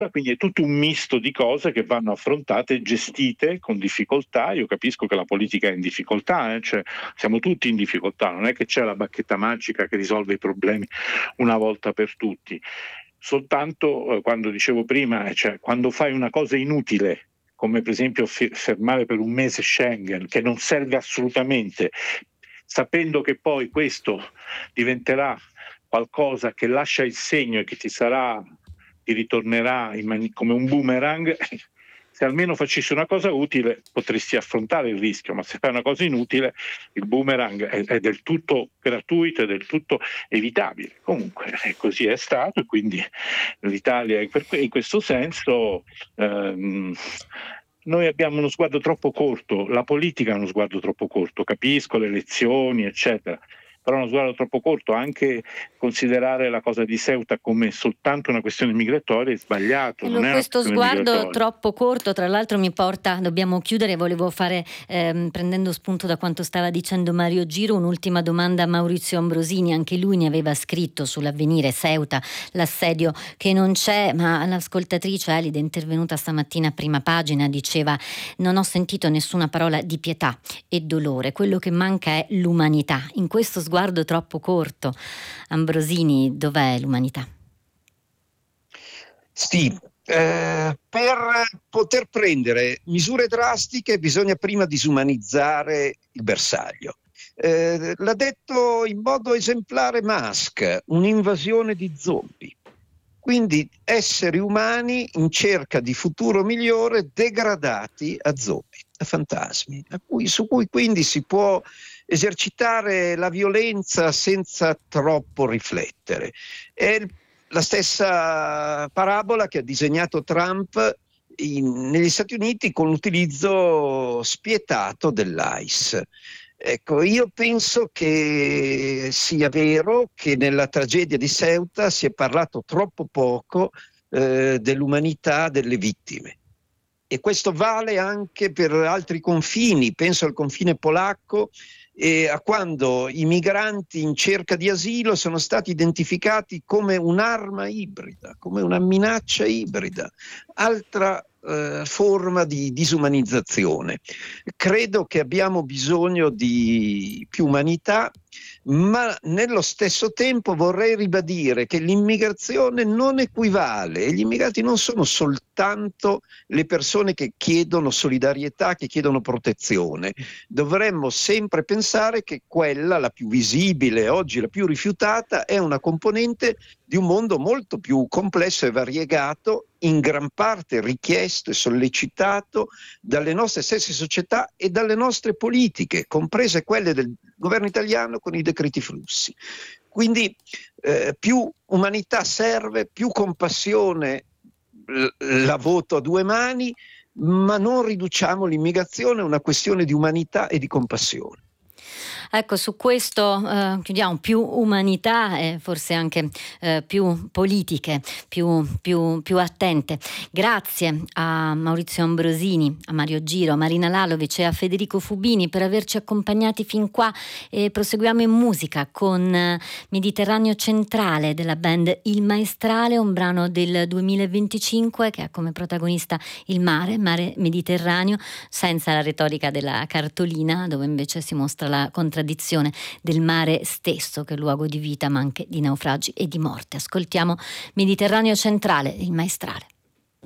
quindi è tutto un misto di cose che vanno affrontate e gestite con difficoltà. Io capisco che la politica è in difficoltà, cioè siamo tutti in difficoltà, non è che c'è la bacchetta magica che risolve i problemi una volta per tutti. Soltanto quando dicevo prima, cioè quando fai una cosa inutile, come per esempio fermare per un mese Schengen, che non serve assolutamente, sapendo che poi questo diventerà qualcosa che lascia il segno e che ti ritornerà come un boomerang, se almeno facessi una cosa utile potresti affrontare il rischio, ma se fai una cosa inutile il boomerang è del tutto gratuito, è del tutto evitabile. Comunque così è stato, e quindi l'Italia in questo senso noi abbiamo uno sguardo troppo corto, la politica ha uno sguardo troppo corto, capisco le elezioni eccetera, però uno sguardo troppo corto. Anche considerare la cosa di Ceuta come soltanto una questione migratoria è sbagliato, non è una Questo questione sguardo migratoria. troppo corto, tra l'altro, mi porta, dobbiamo chiudere, volevo fare, prendendo spunto da quanto stava dicendo Mario Giro, un'ultima domanda a Maurizio Ambrosini. Anche lui ne aveva scritto sull'Avvenire, Ceuta, l'assedio che non c'è, ma l'ascoltatrice Elide, intervenuta stamattina a prima pagina, diceva: non ho sentito nessuna parola di pietà e dolore, quello che manca è l'umanità. In questo sguardo troppo corto, Ambrosini, dov'è l'umanità? Sì, per poter prendere misure drastiche bisogna prima disumanizzare il bersaglio. L'ha detto in modo esemplare Musk: un'invasione di zombie. Quindi esseri umani in cerca di futuro migliore degradati a zombie, a fantasmi, su cui quindi si può esercitare la violenza senza troppo riflettere. È la stessa parabola che ha disegnato Trump negli Stati Uniti con l'utilizzo spietato dell'ICE. Ecco, io penso che sia vero che nella tragedia di Ceuta si è parlato troppo poco dell'umanità delle vittime. E questo vale anche per altri confini, penso al confine polacco, a quando i migranti in cerca di asilo sono stati identificati come un'arma ibrida, come una minaccia ibrida, altra forma di disumanizzazione. Credo che abbiamo bisogno di più umanità, ma nello stesso tempo vorrei ribadire che l'immigrazione non equivale, e gli immigrati non sono soltanto le persone che chiedono solidarietà, che chiedono protezione. Dovremmo sempre pensare che quella, la più visibile, oggi la più rifiutata, è una componente di un mondo molto più complesso e variegato, in gran parte richiesto e sollecitato dalle nostre stesse società e dalle nostre politiche, comprese quelle del governo italiano con i decreti flussi. Quindi più umanità serve, più compassione la voto a due mani, ma non riduciamo l'immigrazione a una questione di umanità e di compassione. Ecco, su questo chiudiamo: più umanità e forse anche più politiche, più attente. Grazie a Maurizio Ambrosini, a Mario Giro, a Marina Lalovic e a Federico Fubini per averci accompagnati fin qua, e proseguiamo in musica con Mediterraneo Centrale della band Il Maestrale, un brano del 2025 che ha come protagonista il mare Mediterraneo, senza la retorica della cartolina, dove invece si mostra la contraddizione del mare stesso, che è luogo di vita ma anche di naufragi e di morte. Ascoltiamo Mediterraneo Centrale, Il Maestrale.